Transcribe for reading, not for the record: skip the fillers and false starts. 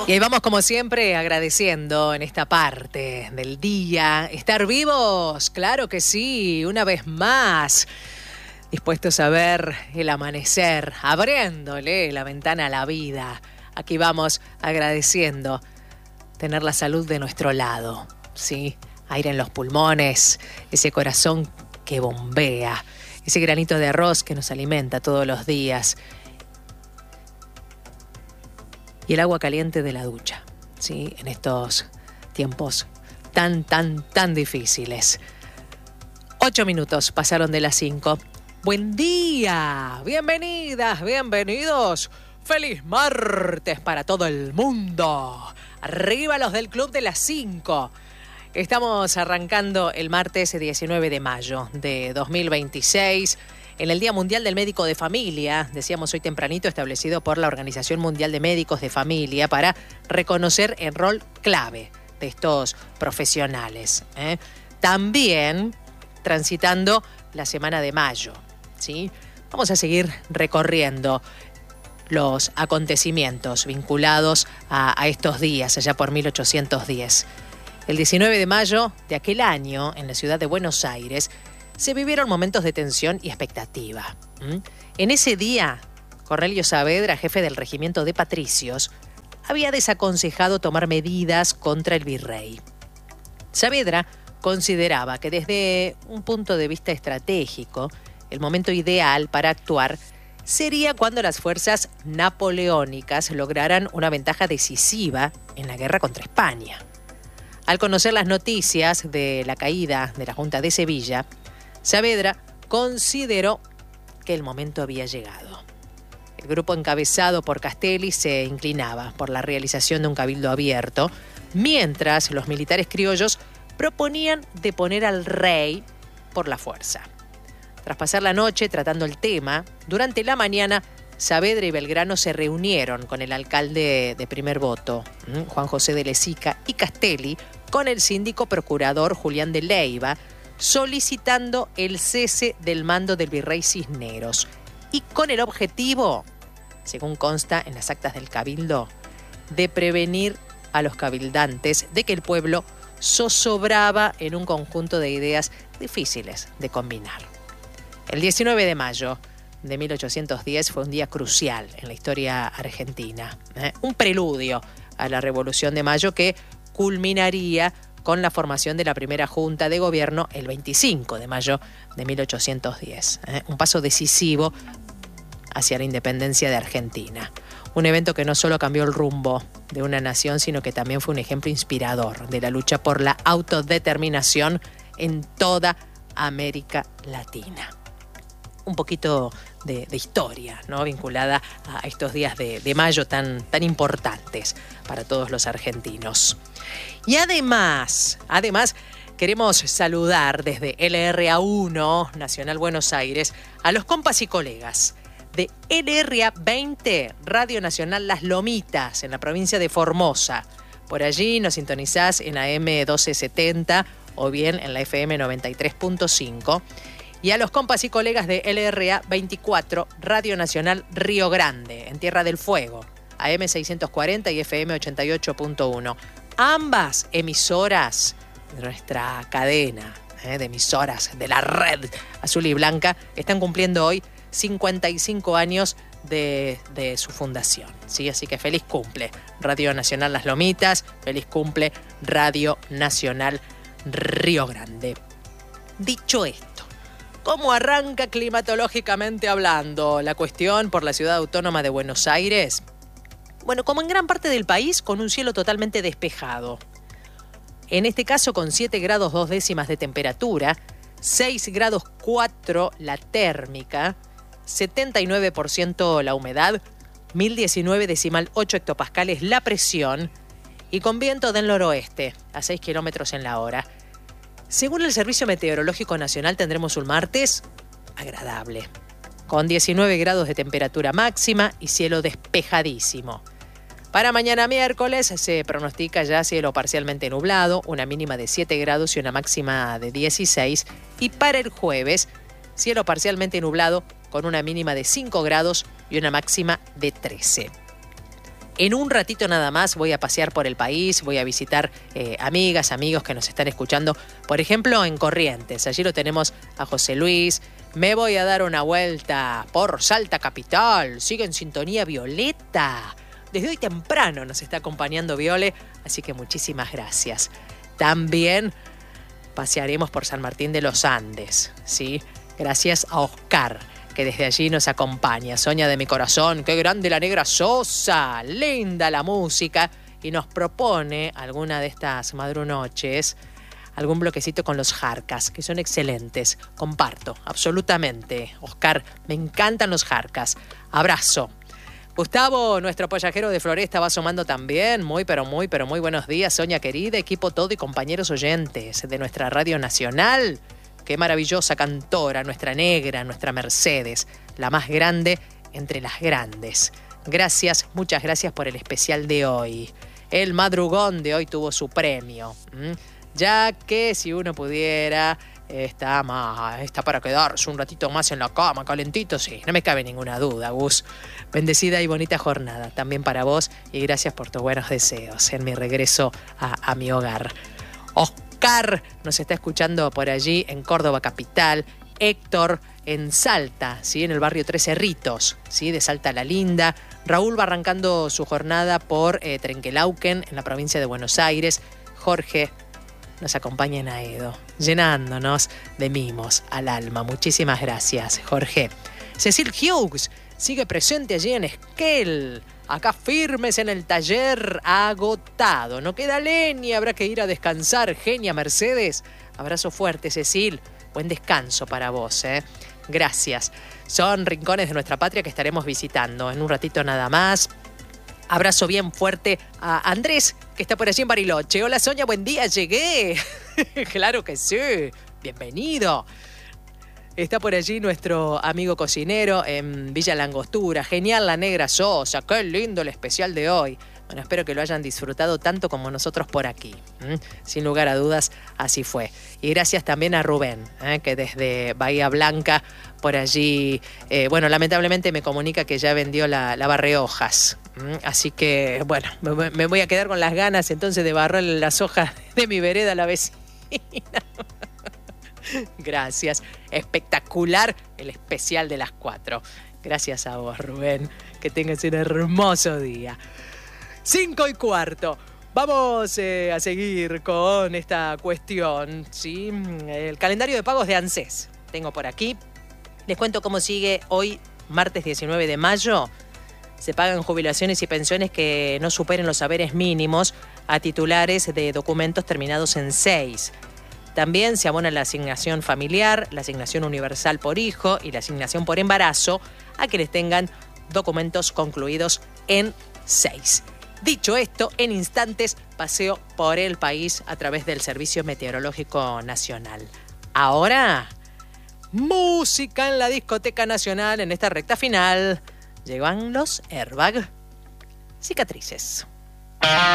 Y ahí vamos como siempre agradeciendo en esta parte del día. Estar vivos, claro que sí, una vez más. Dispuestos a ver el amanecer, abriéndole la ventana a la vida. Aquí vamos agradeciendo tener la salud de nuestro lado, ¿sí? Aire en los pulmones, ese corazón que bombea, ese granito de arroz que nos alimenta todos los días. Y el agua caliente de la ducha, ¿sí? En estos tiempos tan difíciles. 8 minutos pasaron de las 5. Buen día, bienvenidas, bienvenidos. Feliz martes para todo el mundo. Arriba los del Club de las 5. Estamos arrancando el martes 19 de mayo de 2026. En el Día Mundial del Médico de Familia, decíamos hoy tempranito, establecido por la Organización Mundial de Médicos de Familia para reconocer el rol clave de estos profesionales. También transitando la semana de mayo, ¿sí? Vamos a seguir recorriendo los acontecimientos vinculados a estos días, allá por 1810. El 19 de mayo de aquel año, en la ciudad de Buenos Aires, se vivieron momentos de tensión y expectativa. En ese día, Cornelio Saavedra, jefe del regimiento de patricios, había desaconsejado tomar medidas contra el virrey. Saavedra consideraba que desde un punto de vista estratégico, el momento ideal para actuar sería cuando las fuerzas napoleónicas lograran una ventaja decisiva en la guerra contra España. Al conocer las noticias de la caída de la Junta de Sevilla, Saavedra consideró que el momento había llegado. El grupo encabezado por Castelli se inclinaba por la realización de un cabildo abierto, mientras los militares criollos proponían deponer al rey por la fuerza. Tras pasar la noche tratando el tema, durante la mañana Saavedra y Belgrano se reunieron con el alcalde de primer voto, Juan José de Lezica, y Castelli con el síndico procurador Julián de Leiva, solicitando el cese del mando del virrey Cisneros y con el objetivo, según consta en las actas del cabildo, de prevenir a los cabildantes de que el pueblo zozobraba en un conjunto de ideas difíciles de combinar. El 19 de mayo de 1810 fue un día crucial en la historia argentina, un preludio a la Revolución de Mayo que culminaría con la formación de la primera Junta de Gobierno el 25 de mayo de 1810. Un paso decisivo hacia la independencia de Argentina. Un evento que no solo cambió el rumbo de una nación, sino que también fue un ejemplo inspirador de la lucha por la autodeterminación en toda América Latina. Un poquito de historia, ¿no?, vinculada a estos días de mayo tan importantes para todos los argentinos. Y además, queremos saludar desde LRA1, Nacional Buenos Aires, a los compas y colegas de LRA 20, Radio Nacional Las Lomitas, en la provincia de Formosa. Por allí nos sintonizás en la M1270 o bien en la FM 93.5. Y a los compas y colegas de LRA 24, Radio Nacional Río Grande, en Tierra del Fuego, AM 640 y FM 88.1. Ambas emisoras de nuestra cadena de emisoras de la red azul y blanca están cumpliendo hoy 55 años de su fundación, ¿sí? Así que feliz cumple Radio Nacional Las Lomitas, feliz cumple Radio Nacional Río Grande. Dicho esto, ¿cómo arranca climatológicamente hablando la cuestión por la ciudad autónoma de Buenos Aires? Bueno, como en gran parte del país, con un cielo totalmente despejado. En este caso con 7 grados 2 décimas de temperatura, 6 grados 4 la térmica, 79% la humedad, 1019,8 hectopascales la presión y con viento del noroeste a 6 kilómetros en la hora. Según el Servicio Meteorológico Nacional, tendremos un martes agradable, con 19 grados de temperatura máxima y cielo despejadísimo. Para mañana miércoles se pronostica ya cielo parcialmente nublado, una mínima de 7 grados y una máxima de 16. Y para el jueves, cielo parcialmente nublado con una mínima de 5 grados y una máxima de 13. En un ratito nada más voy a pasear por el país, voy a visitar amigas, amigos que nos están escuchando, por ejemplo, en Corrientes. Allí lo tenemos a José Luis. Me voy a dar una vuelta por Salta Capital. Sigue en sintonía Violeta. Desde hoy temprano nos está acompañando Viole, así que muchísimas gracias. También pasearemos por San Martín de los Andes, ¿sí? Gracias a Oscar, que desde allí nos acompaña. Soña de mi corazón, qué grande la Negra Sosa, linda la música, y nos propone alguna de estas madrunoches, algún bloquecito con los Jarcas, que son excelentes. Comparto, absolutamente. Oscar, me encantan los Jarcas. Abrazo. Gustavo, nuestro pollajero de Floresta, va sumando también. Muy buenos días, Soña querida, equipo todo y compañeros oyentes de nuestra Radio Nacional. Qué maravillosa cantora, nuestra negra, nuestra Mercedes, la más grande entre las grandes. Gracias, muchas gracias por el especial de hoy. El madrugón de hoy tuvo su premio, ya que si uno pudiera, está para quedarse un ratito más en la cama, calentito, sí, no me cabe ninguna duda, Gus. Bendecida y bonita jornada también para vos y gracias por tus buenos deseos en mi regreso a mi hogar. Oscar nos está escuchando por allí en Córdoba Capital. Héctor en Salta, ¿sí? En el barrio Tres Cerritos, ¿sí? De Salta la Linda. Raúl va arrancando su jornada por Trenquelauquen, en la provincia de Buenos Aires. Jorge nos acompaña en Aedo, llenándonos de mimos al alma. Muchísimas gracias, Jorge. Cecil Hughes sigue presente allí en Esquel. Acá firmes en el taller, agotado. No queda leña, habrá que ir a descansar. Genia Mercedes. Abrazo fuerte, Cecil. Buen descanso para vos, ¿eh? Gracias. Son rincones de nuestra patria que estaremos visitando en un ratito nada más. Abrazo bien fuerte a Andrés, que está por allí en Bariloche. Hola, Soña, buen día, llegué. Claro que sí. Bienvenido. Está por allí nuestro amigo cocinero en Villa Langostura. Genial la Negra Sosa. Qué lindo el especial de hoy. Bueno, espero que lo hayan disfrutado tanto como nosotros por aquí. Sin lugar a dudas, así fue. Y gracias también a Rubén, que desde Bahía Blanca, por allí, lamentablemente me comunica que ya vendió la barrehojas. Así que, bueno, me voy a quedar con las ganas entonces de barrer las hojas de mi vereda a la vecina. Gracias. Espectacular el especial de las 4. Gracias a vos, Rubén. Que tengas un hermoso día. 5:15. Vamos a seguir con esta cuestión, ¿sí? El calendario de pagos de ANSES. Tengo por aquí. Les cuento cómo sigue hoy, martes 19 de mayo. Se pagan jubilaciones y pensiones que no superen los haberes mínimos a titulares de documentos terminados en 6. También se abona la asignación familiar, la asignación universal por hijo y la asignación por embarazo a quienes tengan documentos concluidos en 6. Dicho esto, en instantes paseo por el país a través del Servicio Meteorológico Nacional. Ahora, música en la Discoteca Nacional en esta recta final. Llegan los Airbag. Cicatrices.